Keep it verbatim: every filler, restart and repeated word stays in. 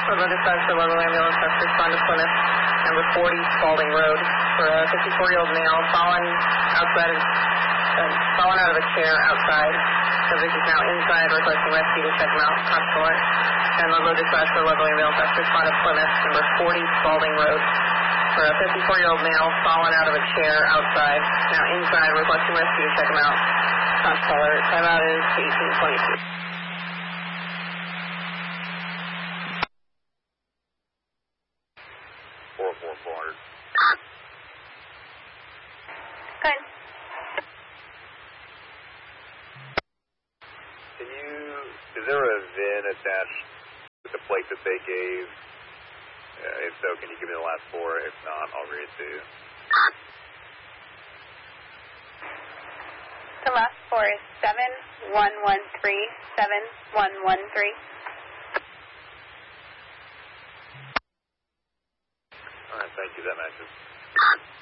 Local dispatch for local ambulance has responded to Plymouth, number forty Spalding Road, for a fifty-four-year-old male fallen outside of, uh, fallen out of a chair outside. Subject is now inside, requesting rescue to check him out. Consulate. And local dispatch for local ambulance has responded to Plymouth, number forty Spalding Road, for a fifty-four-year-old male fallen out of a chair outside. Now inside, requesting rescue to check him out. Consulate. Timeout is eighteen twenty-two. four four four hundred. Good. Can you, is there a V I N attached with the plate that they gave? Uh, if so, can you give me the last four? If not, I'll read it to you. The last four is seven one one three, seven one one three. All right, thank you. That matches.